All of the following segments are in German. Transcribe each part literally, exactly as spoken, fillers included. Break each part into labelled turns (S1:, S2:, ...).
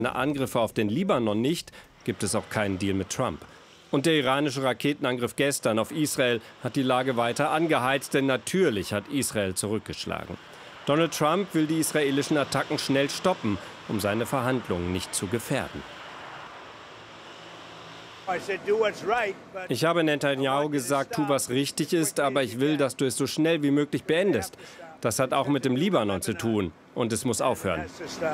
S1: Angriffe auf den Libanon nicht, gibt es auch keinen Deal mit Trump. Und der iranische Raketenangriff gestern auf Israel hat die Lage weiter angeheizt, denn natürlich hat Israel zurückgeschlagen. Donald Trump will die israelischen Attacken schnell stoppen, um seine Verhandlungen nicht zu gefährden. Ich habe Netanyahu gesagt, tu, was richtig ist, aber ich will, dass du es so schnell wie möglich beendest. Das hat auch mit dem Libanon zu tun und es muss aufhören.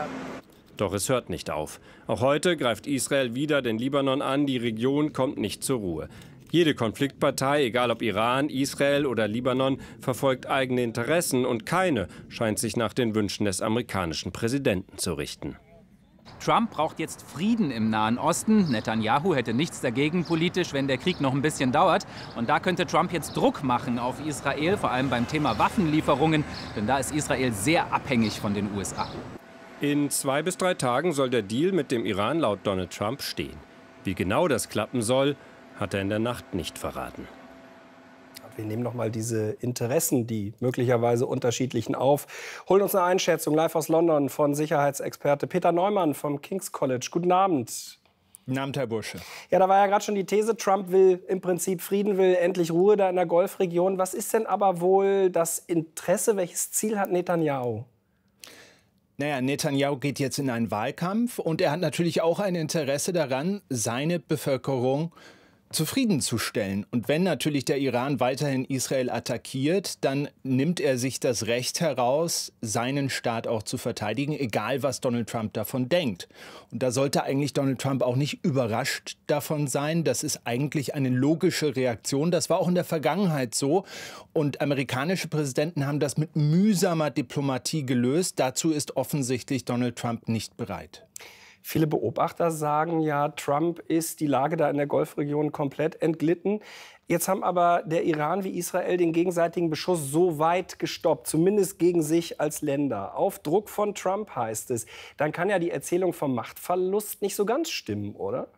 S1: Doch es hört nicht auf. Auch heute greift Israel wieder den Libanon an, die Region kommt nicht zur Ruhe. Jede Konfliktpartei, egal ob Iran, Israel oder Libanon, verfolgt eigene Interessen und keine scheint sich nach den Wünschen des amerikanischen Präsidenten zu richten.
S2: Trump braucht jetzt Frieden im Nahen Osten. Netanyahu hätte nichts dagegen politisch, wenn der Krieg noch ein bisschen dauert. Und da könnte Trump jetzt Druck machen auf Israel, vor allem beim Thema Waffenlieferungen. Denn da ist Israel sehr abhängig von den U S A.
S1: In zwei bis drei Tagen soll der Deal mit dem Iran laut Donald Trump stehen. Wie genau das klappen soll, hat er in der Nacht nicht verraten.
S3: Wir nehmen noch mal diese Interessen, die möglicherweise unterschiedlichen, auf. Holen uns eine Einschätzung live aus London von Sicherheitsexperte Peter Neumann vom King's College. Guten Abend.
S4: Guten Abend, Herr Bursche.
S3: Ja, da war ja gerade schon die These, Trump will im Prinzip Frieden, will endlich Ruhe da in der Golfregion. Was ist denn aber wohl das Interesse? Welches Ziel hat Netanyahu?
S4: Naja, Netanyahu geht jetzt in einen Wahlkampf und er hat natürlich auch ein Interesse daran, seine Bevölkerung zufriedenzustellen. Und wenn natürlich der Iran weiterhin Israel attackiert, dann nimmt er sich das Recht heraus, seinen Staat auch zu verteidigen, egal was Donald Trump davon denkt. Und da sollte eigentlich Donald Trump auch nicht überrascht davon sein. Das ist eigentlich eine logische Reaktion. Das war auch in der Vergangenheit so. Und amerikanische Präsidenten haben das mit mühsamer Diplomatie gelöst. Dazu ist offensichtlich Donald Trump nicht bereit.
S3: Viele Beobachter sagen ja, Trump ist die Lage da in der Golfregion komplett entglitten. Jetzt haben aber der Iran wie Israel den gegenseitigen Beschuss so weit gestoppt, zumindest gegen sich als Länder. Auf Druck von Trump heißt es. Dann kann ja die Erzählung vom Machtverlust nicht so ganz stimmen, oder?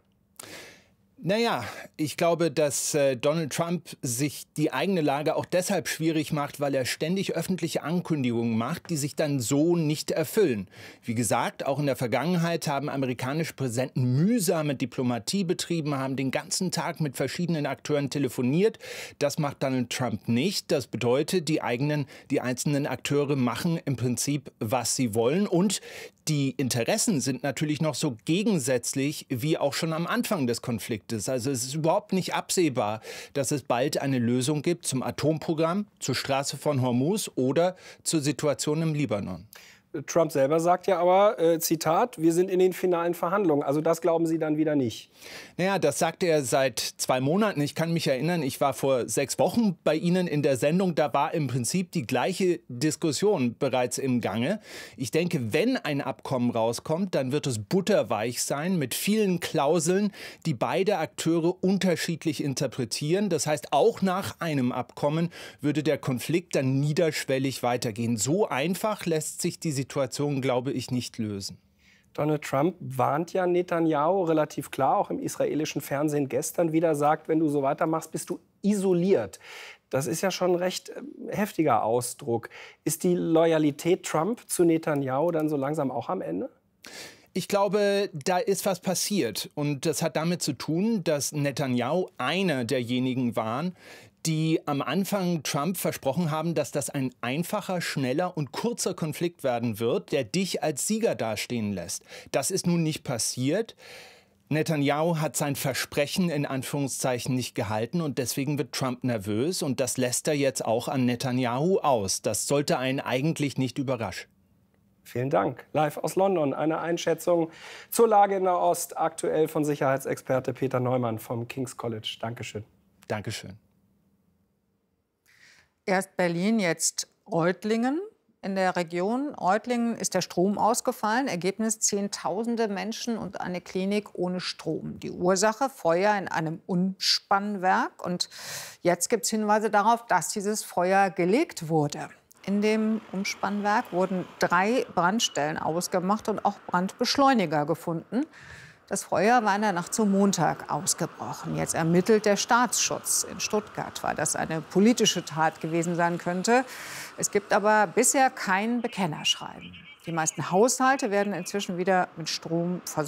S4: Naja, ich glaube, dass äh, Donald Trump sich die eigene Lage auch deshalb schwierig macht, weil er ständig öffentliche Ankündigungen macht, die sich dann so nicht erfüllen. Wie gesagt, auch in der Vergangenheit haben amerikanische Präsidenten mühsame Diplomatie betrieben, haben den ganzen Tag mit verschiedenen Akteuren telefoniert. Das macht Donald Trump nicht. Das bedeutet, die eigenen, die einzelnen Akteure machen im Prinzip, was sie wollen. Und die Interessen sind natürlich noch so gegensätzlich wie auch schon am Anfang des Konfliktes. Also es ist überhaupt nicht absehbar, dass es bald eine Lösung gibt zum Atomprogramm, zur Straße von Hormuz oder zur Situation im Libanon.
S3: Trump selber sagt ja aber, äh, Zitat, wir sind in den finalen Verhandlungen. Also das glauben Sie dann wieder nicht?
S4: Naja, das sagt er seit zwei Monaten. Ich kann mich erinnern, ich war vor sechs Wochen bei Ihnen in der Sendung. Da war im Prinzip die gleiche Diskussion bereits im Gange. Ich denke, wenn ein Abkommen rauskommt, dann wird es butterweich sein mit vielen Klauseln, die beide Akteure unterschiedlich interpretieren. Das heißt, auch nach einem Abkommen würde der Konflikt dann niederschwellig weitergehen. So einfach lässt sich die Situation, glaube ich, nicht lösen.
S3: Donald Trump warnt ja Netanyahu relativ klar, auch im israelischen Fernsehen gestern wieder, sagt, wenn du so weitermachst, bist du isoliert. Das ist ja schon ein recht heftiger Ausdruck. Ist die Loyalität Trump zu Netanyahu dann so langsam auch am Ende?
S4: Ich glaube, da ist was passiert. Und das hat damit zu tun, dass Netanyahu einer derjenigen waren, die am Anfang Trump versprochen haben, dass das ein einfacher, schneller und kurzer Konflikt werden wird, der dich als Sieger dastehen lässt. Das ist nun nicht passiert. Netanyahu hat sein Versprechen in Anführungszeichen nicht gehalten und deswegen wird Trump nervös und das lässt er jetzt auch an Netanyahu aus. Das sollte einen eigentlich nicht überraschen.
S3: Vielen Dank. Live aus London eine Einschätzung zur Lage in Nahost, aktuell von Sicherheitsexperte Peter Neumann vom King's College. Dankeschön.
S4: Dankeschön.
S5: Erst Berlin, jetzt Reutlingen. In der Region Reutlingen ist der Strom ausgefallen. Ergebnis: Zehntausende Menschen und eine Klinik ohne Strom. Die Ursache: Feuer in einem Umspannwerk. Und jetzt gibt es Hinweise darauf, dass dieses Feuer gelegt wurde. In dem Umspannwerk wurden drei Brandstellen ausgemacht und auch Brandbeschleuniger gefunden. Das Feuer war in der Nacht zum Montag ausgebrochen. Jetzt ermittelt der Staatsschutz in Stuttgart, weil das eine politische Tat gewesen sein könnte. Es gibt aber bisher kein Bekennerschreiben. Die meisten Haushalte werden inzwischen wieder mit Strom versorgt.